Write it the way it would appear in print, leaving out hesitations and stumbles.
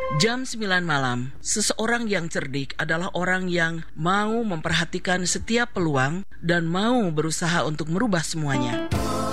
Jam 9 malam, seseorang yang cerdik adalah orang yang mau memperhatikan setiap peluang dan mau berusaha untuk merubah semuanya.